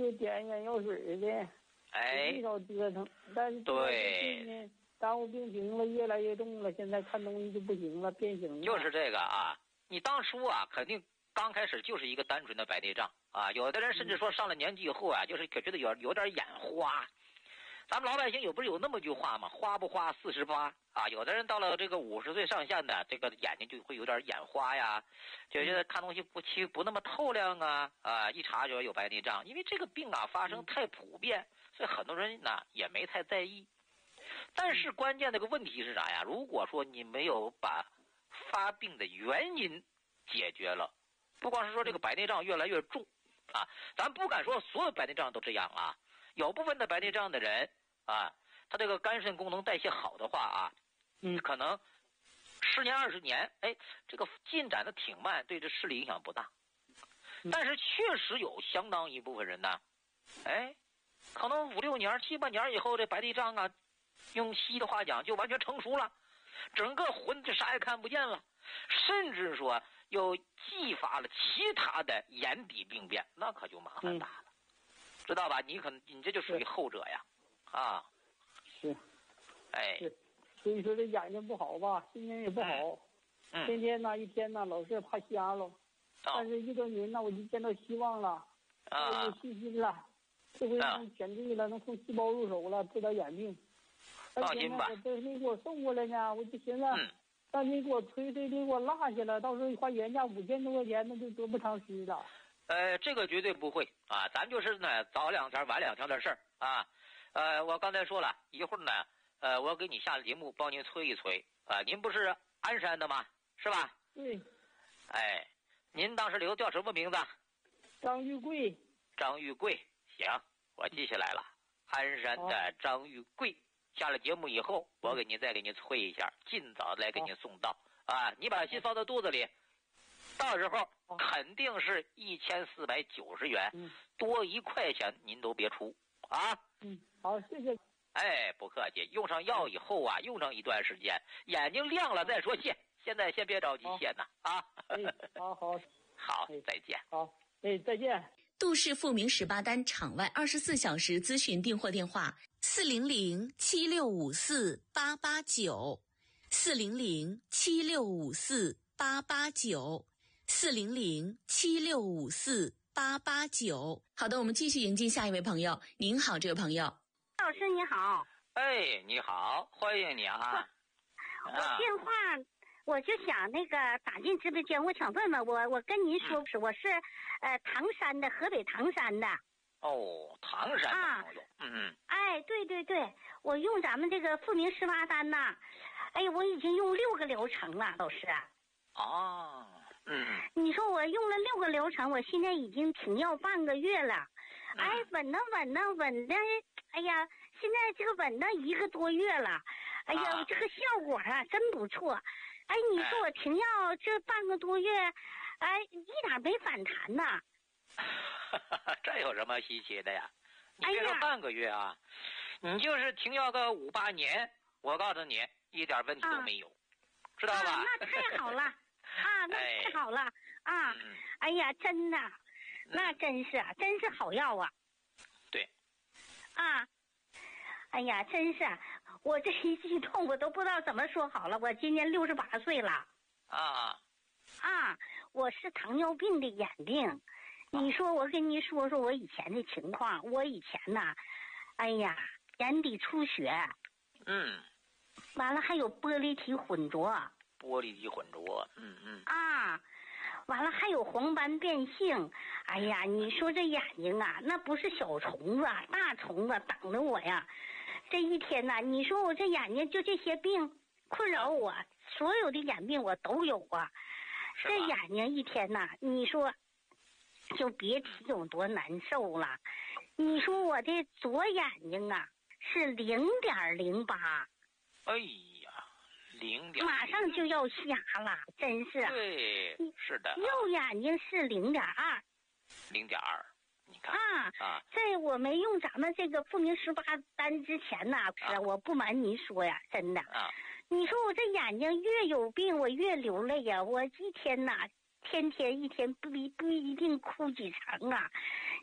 就点眼药水的，没少折腾。但是对，耽误病情了，越来越重了。现在看东西就不行了，变形了。 就是这个啊，你当初啊，肯定刚开始就是一个单纯的白内障啊。有的人甚至说上了年纪以后啊，就是觉得有点眼花。咱们老百姓不是有那么句话吗？花不花48啊。有的人到了这个50岁上下的，这个眼睛就会有点眼花呀，就觉得看东西不那么透亮啊一查就有白内障。因为这个病啊发生太普遍，所以很多人呢也没太在意。但是关键的个问题是啥呀？如果说你没有把发病的原因解决了，不光是说这个白内障越来越重啊，咱不敢说所有白内障都这样啊。有部分的白内障的人啊，他这个肝肾功能代谢好的话啊，可能10年20年，这个进展的挺慢，对这视力影响不大。但是确实有相当一部分人呢，可能5、6年、7、8年以后，这白内障啊，用西医的话讲就完全成熟了，整个魂就啥也看不见了，甚至说又继发了其他的眼底病变，那可就麻烦大了。知道吧？你这就属于后者呀，啊， 是，所以说这眼睛不好吧，心情也不好，天天呐一天呐老是怕瞎了，但是遇到您呢，我就见到希望了，有信心了，这回能选对了，能从细胞入手了，治疗眼病。 放心吧， 这你给我送过来呢，我就寻思，让你给我推推，你给我落下了，到时候花原价5000多块钱，那就得不偿失了。 这个绝对不会啊，咱就是呢早2天晚2天的事儿啊。我刚才说了一会儿呢，我给你下了节目，帮您催一催啊。您不是鞍山的吗？是吧？ 对。 您当时留叫什么名字？ 张玉贵。 张玉贵，行，我记下来了。鞍山的张玉贵，下了节目以后，我再给您催一下，尽早来给您送到啊。你把心放到肚子里。到时候肯定是1490元，多1块钱您都别出啊。 好，谢谢。 不客气。用上药以后啊，用上一段时间，眼睛亮了再说谢。现在先别着急谢呢啊。好，再见。 好，再见。 杜氏复明18单场外24小时咨询订货电话：400-7654-889，400-7654-889。400-7654-889。好的，我们继续迎进下一位朋友。您好，这位朋友。 老师你好。 你好，欢迎你啊。 我电话我就想打进直播间，我想问问我跟您说，我是唐山的，河北唐山的。 唐山的朋友。 对，我用咱们这个复明18单呐，我已经用6个疗程了，老师。你说我用了6个疗程，我现在已经停药半个月了，稳的，现在这个稳的1个多月了，这个效果啊真不错，你说我停药这半个多月，一点没反弹呐。 这有什么稀奇的呀？你别说半个月啊，你就是停药个5、8年，我告诉你一点问题都没有，知道吧？ 那太好了。那太好了啊！真的，那真是好药啊！ 对。 真是，我这一激动，我都不知道怎么说好了。我今年68岁了。我是糖尿病的眼病。你说我跟你说说我以前的情况。我以前呐，眼底出血。完了还有玻璃体混浊。完了还有黄斑变性。你说这眼睛啊，那不是小虫子，大虫子等着我呀。这一天呐，你说我这眼睛就这些病困扰我，所有的眼病我都有啊。这眼睛一天呐，你说就别提有多难受了。你说我的左眼睛啊是0.08。马上就要瞎了，真是。 对，是的。 右眼睛是0.2。 你看在我没用咱们这个复明18单之前呢，我不瞒您说呀，真的。你说我这眼睛越有病，我越流泪呀。我一天呐，天天不一定哭几场啊。